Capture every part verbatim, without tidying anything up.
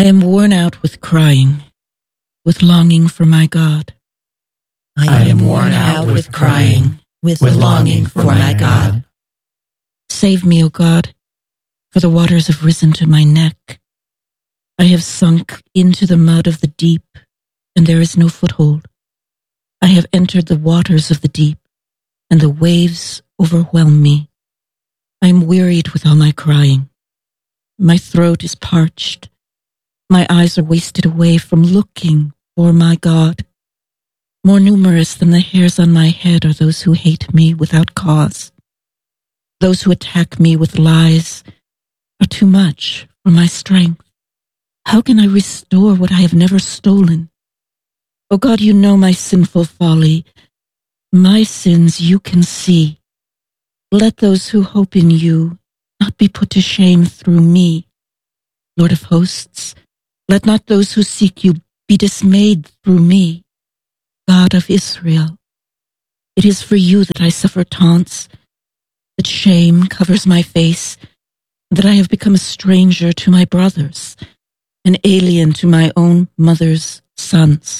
am worn out with crying, with longing for my God. I am worn out with crying, with longing for my God. Save me, O God, for the waters have risen to my neck. I have sunk into the mud of the deep, and there is no foothold. I have entered the waters of the deep, and the waves overwhelm me. I am wearied with all my crying. My throat is parched. My eyes are wasted away from looking for my God. More numerous than the hairs on my head are those who hate me without cause. Those who attack me with lies are too much for my strength. How can I restore what I have never stolen? O God, you know my sinful folly. My sins you can see. Let those who hope in you not be put to shame through me. Lord of hosts, let not those who seek you be dismayed through me. God of Israel, it is for you that I suffer taunts, that shame covers my face, that I have become a stranger to my brothers, an alien to my own mother's sons.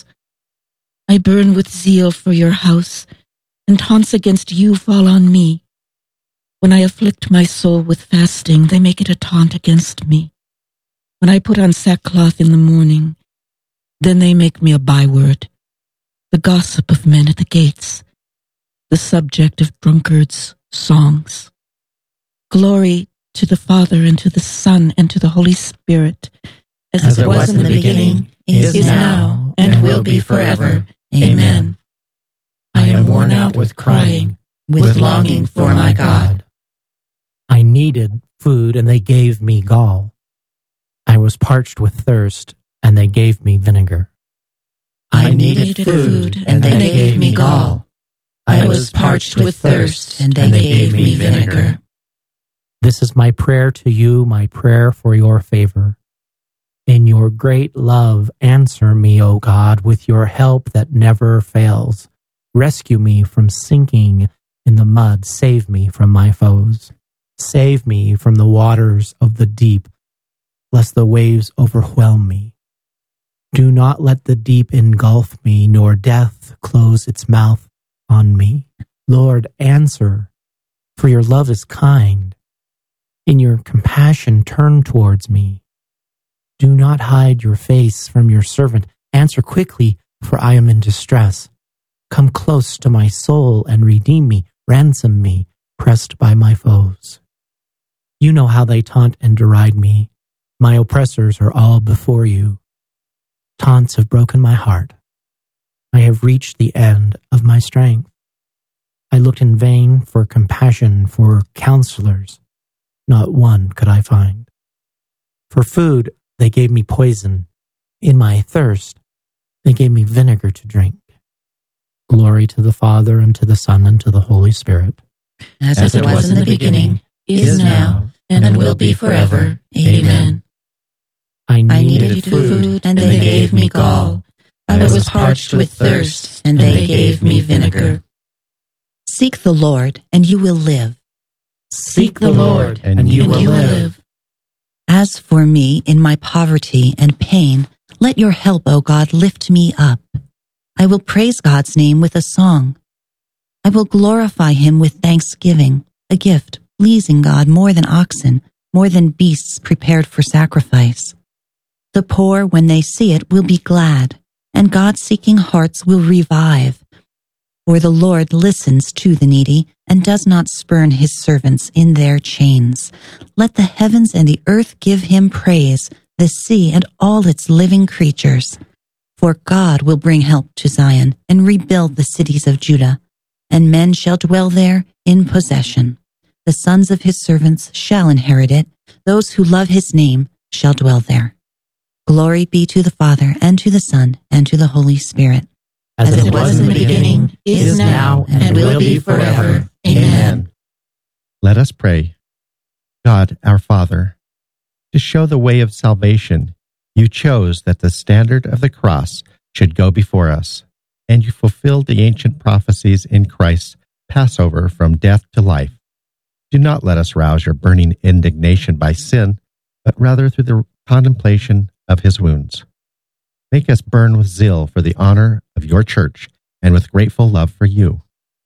I burn with zeal for your house, and taunts against you fall on me. When I afflict my soul with fasting, they make it a taunt against me. When I put on sackcloth in the morning, then they make me a byword, the gossip of men at the gates, the subject of drunkards' songs. Glory to the Father, and to the Son, and to the Holy Spirit, as, as it it was, was in the beginning, is, is now, and, and will be forever. Amen. I am worn out with crying, with longing for my God. I needed food, and they gave me gall. I was parched with thirst, and they gave me vinegar. I needed food, and they gave me gall. I was parched with thirst, and they gave me vinegar. This is my prayer to you, my prayer for your favor. In your great love, answer me, O God, with your help that never fails. Rescue me from sinking in the mud. Save me from my foes. Save me from the waters of the deep, lest the waves overwhelm me. Do not let the deep engulf me, nor death close its mouth on me. Lord, answer, for your love is kind. In your compassion, turn towards me. Do not hide your face from your servant. Answer quickly, for I am in distress. Come close to my soul and redeem me. Ransom me, pressed by my foes. You know how they taunt and deride me. My oppressors are all before you. Taunts have broken my heart. I have reached the end of my strength. I looked in vain for compassion, for counselors. Not one could I find. For food, they gave me poison. In my thirst, they gave me vinegar to drink. Glory to the Father, and to the Son, and to the Holy Spirit. As, As it was, was in the beginning, is now, and, and will be forever. Amen. I needed, I needed food, and they gave me gall. I was parched with thirst, and they gave me vinegar. Seek the Lord, and you will live. Seek the Lord, and you will live. As for me, in my poverty and pain, let your help, O God, lift me up. I will praise God's name with a song. I will glorify him with thanksgiving, a gift pleasing God more than oxen, more than beasts prepared for sacrifice. The poor, when they see it, will be glad, and God-seeking hearts will revive. For the Lord listens to the needy and does not spurn his servants in their chains. Let the heavens and the earth give him praise, the sea and all its living creatures. For God will bring help to Zion and rebuild the cities of Judah, and men shall dwell there in possession. The sons of his servants shall inherit it. Those who love his name shall dwell there. Glory be to the Father, and to the Son, and to the Holy Spirit. As, As it it was in the beginning, is now, and will be forever. Amen. Let us pray. God, our Father, to show the way of salvation, you chose that the standard of the cross should go before us, and you fulfilled the ancient prophecies in Christ's Passover from death to life. Do not let us rouse your burning indignation by sin, but rather through the contemplation of his wounds. Make us burn with zeal for the honor of your church and with grateful love for you.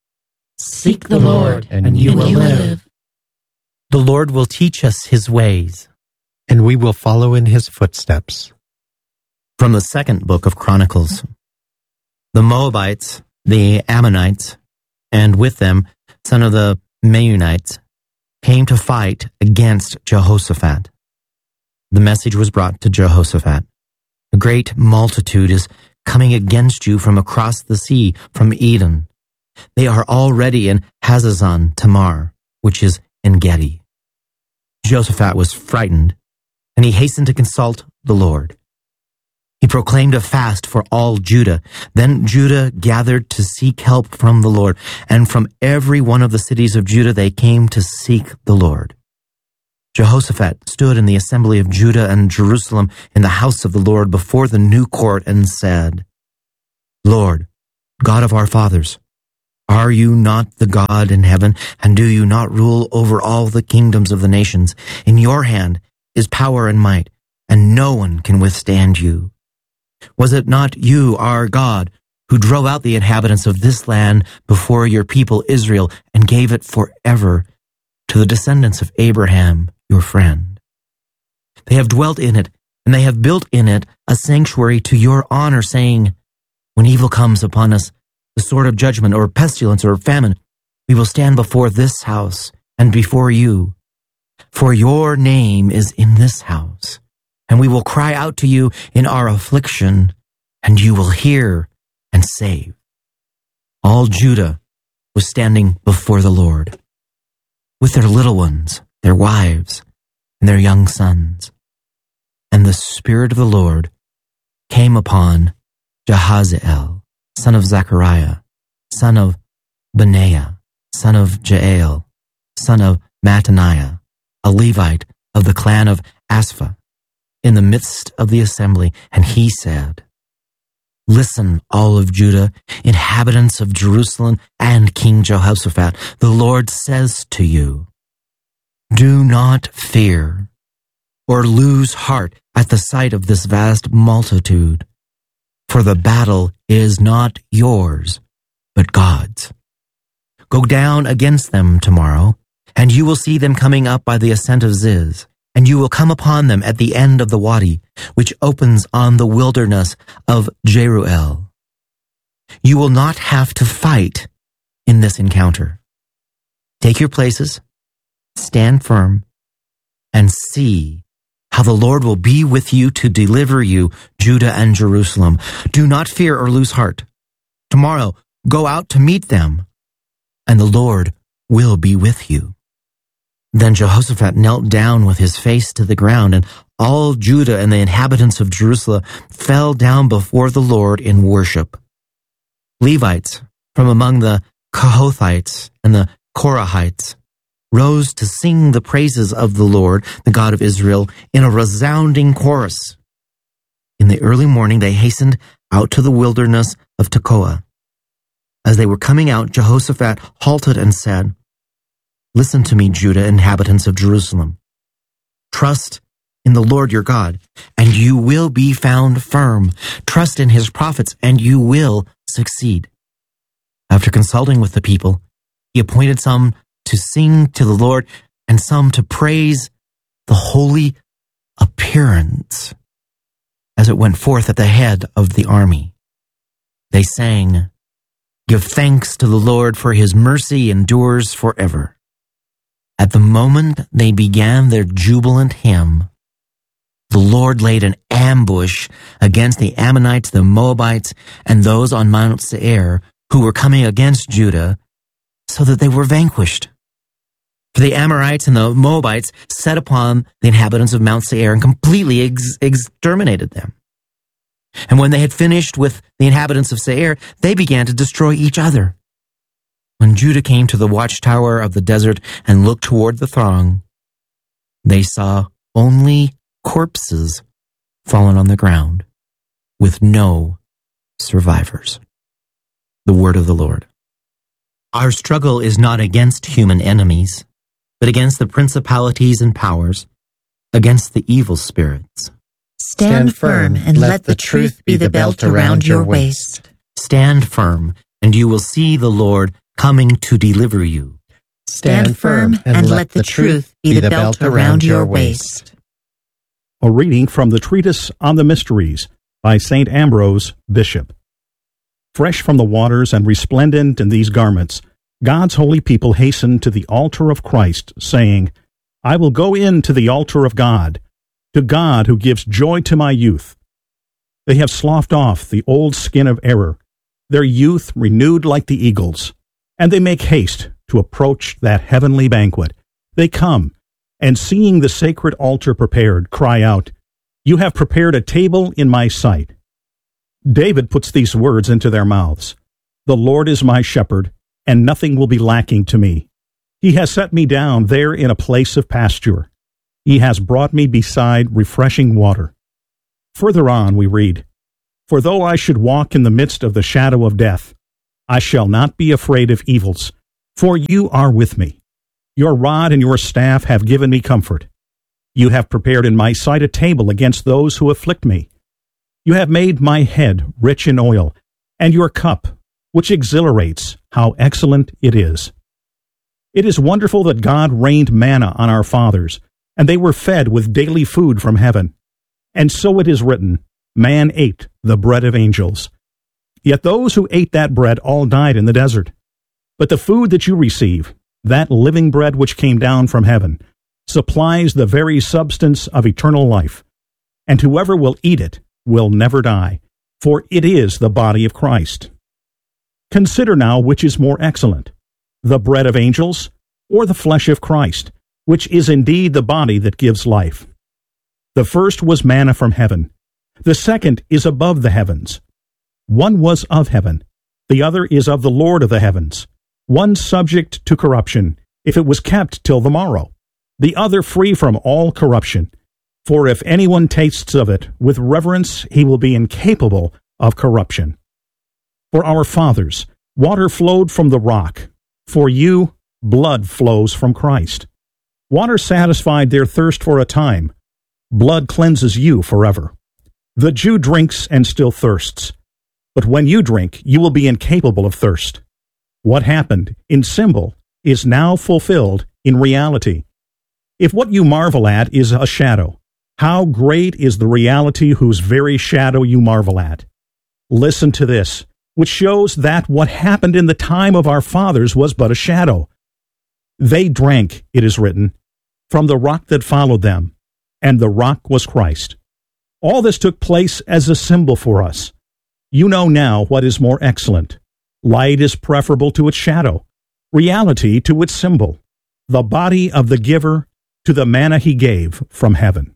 Seek the Lord, and, and you and will you will live. live. The Lord will teach us his ways. and we will follow in his footsteps. From the second book of Chronicles. The Moabites, the Ammonites, and with them some of the Meunites, came to fight against Jehoshaphat. The message was brought to Jehoshaphat. A great multitude is coming against you from across the sea, from Edom. They are already in Hazazon Tamar, which is En Gedi. Jehoshaphat was frightened, and he hastened to consult the Lord. He proclaimed a fast for all Judah. Then Judah gathered to seek help from the Lord, and from every one of the cities of Judah they came to seek the Lord. Jehoshaphat stood in the assembly of Judah and Jerusalem in the house of the Lord before the new court and said, Lord, God of our fathers, are you not the God in heaven, and do you not rule over all the kingdoms of the nations? In your hand is power and might, and no one can withstand you. Was it not you, our God, who drove out the inhabitants of this land before your people Israel and gave it forever to the descendants of Abraham, your friend? They have dwelt in it, and they have built in it a sanctuary to your honor, saying, when evil comes upon us, the sword of judgment, or pestilence, or famine, we will stand before this house and before you. For your name is in this house, and we will cry out to you in our affliction, and you will hear and save. All Judah was standing before the Lord, with their little ones, their wives, and their young sons. And the Spirit of the Lord came upon Jahaziel, son of Zechariah, son of Benaiah, son of Jael, son of Mattaniah, a Levite of the clan of Aspha, in the midst of the assembly, and he said, Listen, all of Judah, inhabitants of Jerusalem, and King Jehoshaphat, the Lord says to you, do not fear or lose heart at the sight of this vast multitude, for the battle is not yours, but God's. Go down against them tomorrow, and you will see them coming up by the ascent of Ziz, and you will come upon them at the end of the wadi, which opens on the wilderness of Jeruel. You will not have to fight in this encounter. Take your places, stand firm, and see how the Lord will be with you to deliver you, Judah and Jerusalem. Do not fear or lose heart. Tomorrow, go out to meet them, and the Lord will be with you. Then Jehoshaphat knelt down with his face to the ground, and all Judah and the inhabitants of Jerusalem fell down before the Lord in worship. Levites from among the Kohathites and the Korahites rose to sing the praises of the Lord, the God of Israel, in a resounding chorus. In the early morning they hastened out to the wilderness of Tekoa. As they were coming out, Jehoshaphat halted and said, Listen to me, Judah, inhabitants of Jerusalem. Trust in the Lord your God, and you will be found firm. Trust in his prophets, and you will succeed. After consulting with the people, he appointed some to sing to the Lord and some to praise the holy appearance as it went forth at the head of the army. They sang, Give thanks to the Lord, for his mercy endures forever. At the moment they began their jubilant hymn, the Lord laid an ambush against the Ammonites, the Moabites, and those on Mount Seir who were coming against Judah, so that they were vanquished. For the Amorites and the Moabites set upon the inhabitants of Mount Seir and completely ex- exterminated them. And when they had finished with the inhabitants of Seir, they began to destroy each other. When Judah came to the watchtower of the desert and looked toward the throng, they saw only corpses fallen on the ground, with no survivors. The word of the Lord. Our struggle is not against human enemies, but against the principalities and powers, against the evil spirits. Stand Stand firm and let the truth be the belt around your waist. Stand firm, and you will see the Lord coming to deliver you. Stand firm and let the truth be the belt around your waist. A reading from the Treatise on the Mysteries by Saint Ambrose, Bishop. Fresh from the waters and resplendent in these garments, God's holy people hasten to the altar of Christ, saying, I will go in to the altar of God, to God who gives joy to my youth. They have sloughed off the old skin of error, their youth renewed like the eagle's, and they make haste to approach that heavenly banquet. They come, and seeing the sacred altar prepared, cry out, You have prepared a table in my sight. David puts these words into their mouths. The Lord is my shepherd, and nothing will be lacking to me. He has set me down there in a place of pasture. He has brought me beside refreshing water. Further on we read, For though I should walk in the midst of the shadow of death, I shall not be afraid of evils, for you are with me. Your rod and your staff have given me comfort. You have prepared in my sight a table against those who afflict me. You have made my head rich in oil, and your cup, which exhilarates, how excellent it is. It is wonderful that God rained manna on our fathers, and they were fed with daily food from heaven. And so it is written, Man ate the bread of angels. Yet those who ate that bread all died in the desert. But the food that you receive, that living bread which came down from heaven, supplies the very substance of eternal life. And whoever will eat it will never die, for it is the body of Christ. Consider now which is more excellent, the bread of angels or the flesh of Christ, which is indeed the body that gives life. The first was manna from heaven. The second is above the heavens. One was of heaven. The other is of the Lord of the heavens. One subject to corruption, if it was kept till the morrow. The other free from all corruption. For if anyone tastes of it with reverence, he will be incapable of corruption. For our fathers, water flowed from the rock. For you, blood flows from Christ. Water satisfied their thirst for a time. Blood cleanses you forever. The Jew drinks and still thirsts. But when you drink, you will be incapable of thirst. What happened in symbol is now fulfilled in reality. If what you marvel at is a shadow, how great is the reality whose very shadow you marvel at? Listen to this, which shows that what happened in the time of our fathers was but a shadow. They drank, it is written, from the rock that followed them, and the rock was Christ. All this took place as a symbol for us. You know now what is more excellent. Light is preferable to its shadow, reality to its symbol, the body of the giver to the manna he gave from heaven.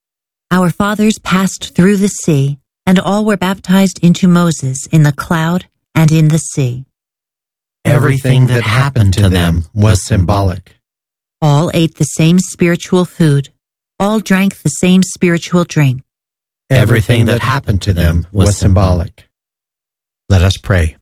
Our fathers passed through the sea, and all were baptized into Moses in the cloud and in the sea. Everything that happened to them was symbolic. All ate the same spiritual food. All drank the same spiritual drink. Everything that happened to them was symbolic. Let us pray.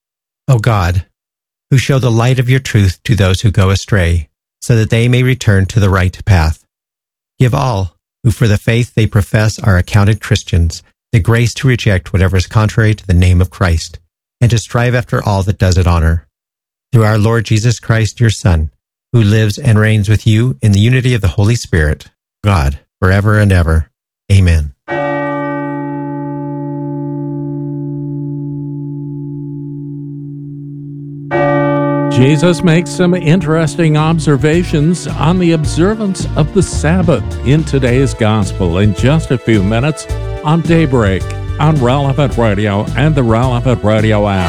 O God, who show the light of your truth to those who go astray, so that they may return to the right path, give all who for the faith they profess are accounted Christians the grace to reject whatever is contrary to the name of Christ, and to strive after all that does it honor. Through our Lord Jesus Christ, your Son, who lives and reigns with you in the unity of the Holy Spirit, God, forever and ever. Amen. Jesus makes some interesting observations on the observance of the Sabbath in today's Gospel in just a few minutes on Daybreak, on Relevant Radio and the Relevant Radio app.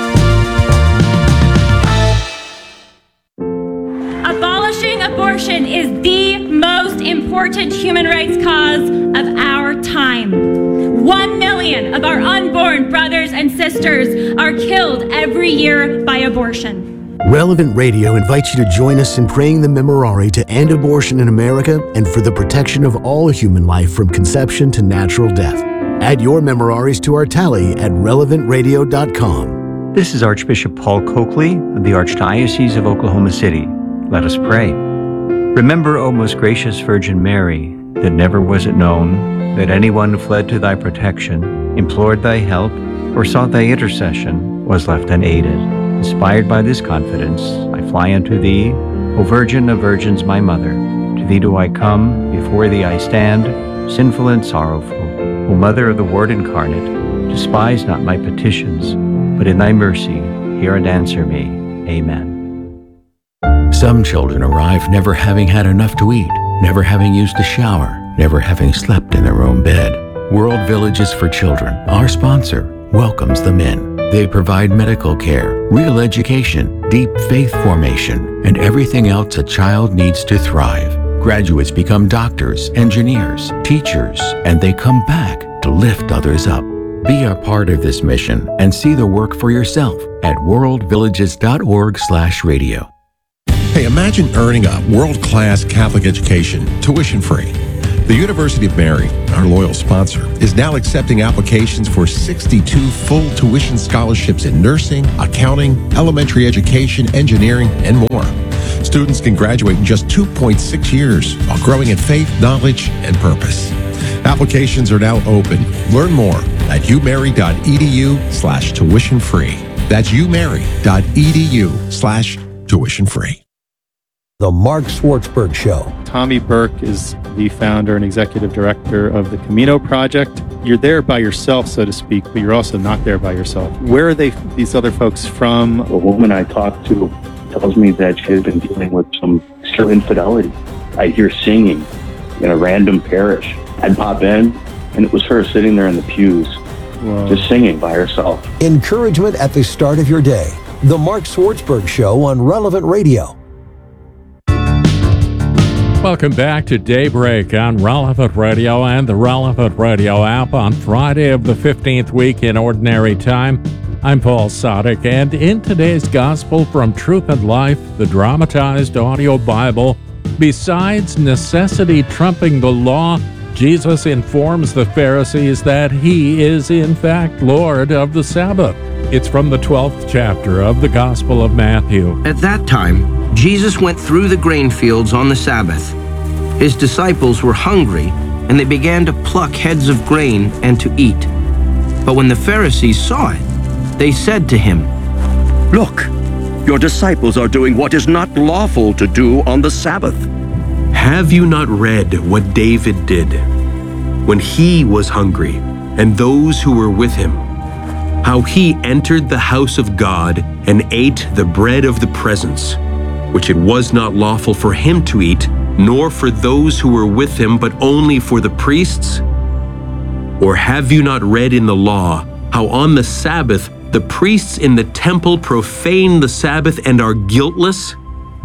Abolishing abortion is the most important human rights cause of our time. One million of our unborn brothers and sisters are killed every year by abortion. Relevant Radio invites you to join us in praying the Memorare to end abortion in America and for the protection of all human life from conception to natural death. Add your Memoraries to our tally at relevant radio dot com. This is Archbishop Paul Coakley of the Archdiocese of Oklahoma City. Let us pray. Remember, O most gracious Virgin Mary, that never was it known that anyone fled to thy protection, implored thy help, or sought thy intercession was left unaided. Inspired by this confidence, I fly unto thee, O Virgin of Virgins, my mother. To thee do I come, before thee I stand, sinful and sorrowful. O Mother of the Word incarnate, despise not my petitions, but in thy mercy hear and answer me. Amen. Some children arrive never having had enough to eat, never having used a shower, never having slept in their own bed. World Villages for Children, our sponsor, welcomes them in. They provide medical care, real education, deep faith formation, and everything else a child needs to thrive. Graduates become doctors, engineers, teachers, and they come back to lift others up. Be a part of this mission and see the work for yourself at world villages dot org slash radio. Hey, imagine earning a world-class Catholic education, tuition-free. The University of Mary, our loyal sponsor, is now accepting applications for sixty-two full tuition scholarships in nursing, accounting, elementary education, engineering, and more. Students can graduate in just two point six years while growing in faith, knowledge, and purpose. Applications are now open. Learn more at umary.edu slash tuition free. That's umary.edu slash tuition free. The Mark Swartzberg Show. Tommy Burke is the founder and executive director of the Camino Project. You're there by yourself, so to speak, but you're also not there by yourself. Where are they, these other folks from? A woman I talked to tells me that she has been dealing with some still infidelity. I hear singing in a random parish. I'd pop in, and it was her sitting there in the pews, Whoa. just singing by herself. Encouragement at the start of your day. The Mark Swartzberg Show on Relevant Radio. Welcome back to Daybreak on Relevant Radio and the Relevant Radio app on Friday of the fifteenth week in Ordinary Time. I'm Paul Sadek, and in today's Gospel from Truth and Life, the dramatized audio Bible, besides necessity trumping the law, Jesus informs the Pharisees that he is in fact Lord of the Sabbath. It's from the twelfth chapter of the Gospel of Matthew. At that time, Jesus went through the grain fields on the Sabbath. His disciples were hungry, and they began to pluck heads of grain and to eat. But when the Pharisees saw it, they said to him, "Look, your disciples are doing what is not lawful to do on the Sabbath." Have you not read what David did when he was hungry and those who were with him? How he entered the house of God and ate the bread of the presence, which it was not lawful for him to eat, nor for those who were with him, but only for the priests? Or have you not read in the law how on the Sabbath the priests in the temple profane the Sabbath and are guiltless?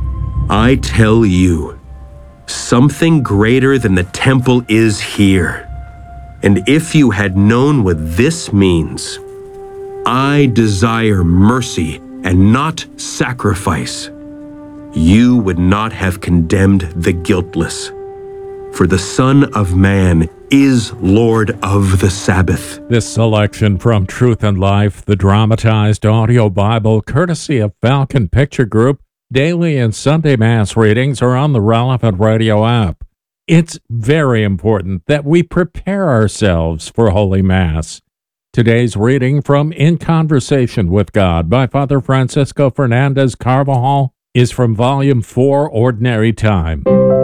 I tell you, something greater than the temple is here. And if you had known what this means, I desire mercy and not sacrifice, you would not have condemned the guiltless. For the Son of Man is Lord of the Sabbath. This selection from Truth and Life, the dramatized audio Bible, courtesy of Falcon Picture Group. Daily and Sunday Mass readings are on the Relevant Radio app. It's very important that we prepare ourselves for Holy Mass. Today's reading from In Conversation with God by Father Francisco Fernandez Carvajal is from Volume four, Ordinary Time.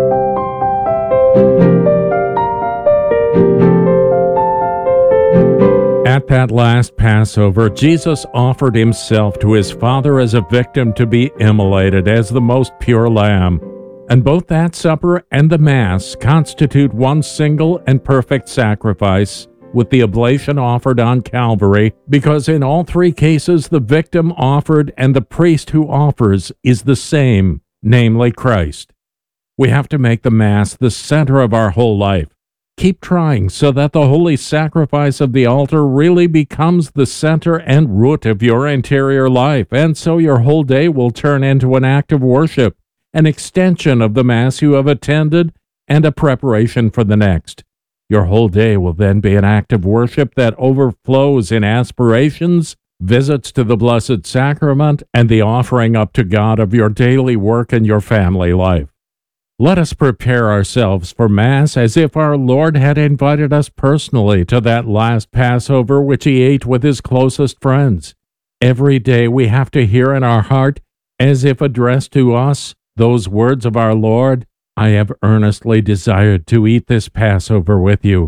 At that last Passover, Jesus offered himself to his Father as a victim to be immolated as the most pure lamb. And both that supper and the Mass constitute one single and perfect sacrifice, with the oblation offered on Calvary, because in all three cases the victim offered and the priest who offers is the same, namely Christ. We have to make the Mass the center of our whole life. Keep trying so that the holy sacrifice of the altar really becomes the center and root of your interior life, and so your whole day will turn into an act of worship, an extension of the Mass you have attended, and a preparation for the next. Your whole day will then be an act of worship that overflows in aspirations, visits to the Blessed Sacrament, and the offering up to God of your daily work and your family life. Let us prepare ourselves for Mass as if our Lord had invited us personally to that last Passover which he ate with his closest friends. Every day we have to hear in our heart, as if addressed to us, those words of our Lord, "I have earnestly desired to eat this Passover with you."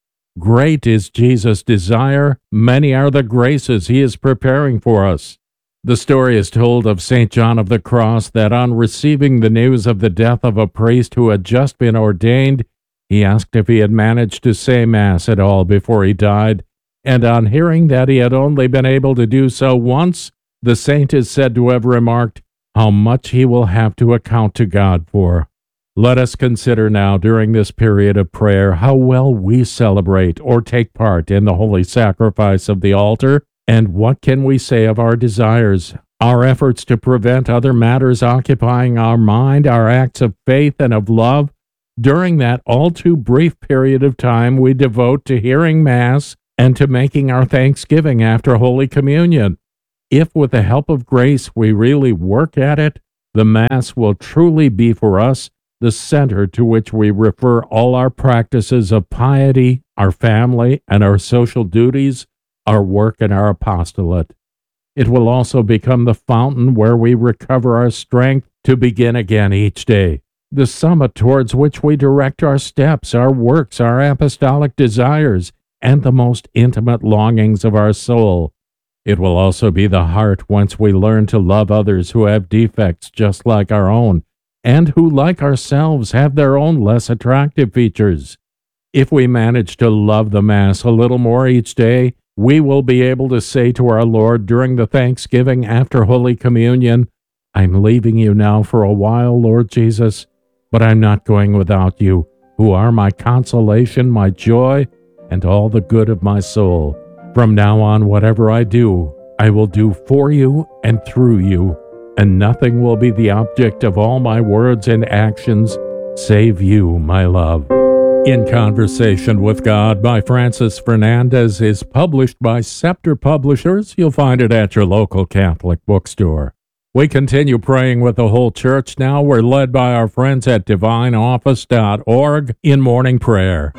Great is Jesus' desire. Many are the graces he is preparing for us. The story is told of Saint John of the Cross that on receiving the news of the death of a priest who had just been ordained, he asked if he had managed to say Mass at all before he died, and on hearing that he had only been able to do so once, the saint is said to have remarked, "How much he will have to account to God for." Let us consider now during this period of prayer how well we celebrate or take part in the holy sacrifice of the altar, and what can we say of our desires, our efforts to prevent other matters occupying our mind, our acts of faith and of love, during that all too brief period of time we devote to hearing Mass and to making our thanksgiving after Holy Communion. If with the help of grace we really work at it, the Mass will truly be for us the center to which we refer all our practices of piety, our family, and our social duties, our work and our apostolate. It will also become the fountain where we recover our strength to begin again each day, the summit towards which we direct our steps, our works, our apostolic desires, and the most intimate longings of our soul. It will also be the heart whence we learn to love others who have defects just like our own, and who, like ourselves, have their own less attractive features. If we manage to love the Mass a little more each day, we will be able to say to our Lord during the thanksgiving after Holy Communion, "I'm leaving you now for a while, Lord Jesus, but I'm not going without you, who are my consolation, my joy, and all the good of my soul. From now on, whatever I do, I will do for you and through you, and nothing will be the object of all my words and actions save you, my love." In Conversation with God by Francis Fernandez is published by Scepter Publishers. You'll find it at your local Catholic bookstore. We continue praying with the whole church now. We're led by our friends at divine office dot org in morning prayer.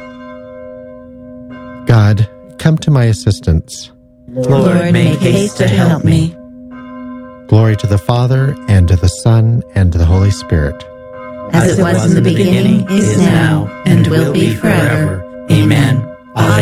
God, come to my assistance. Lord, make haste to help me. Glory to the Father, and to the Son, and to the Holy Spirit. As it was in the beginning, is now, and will be forever. Amen. Alleluia.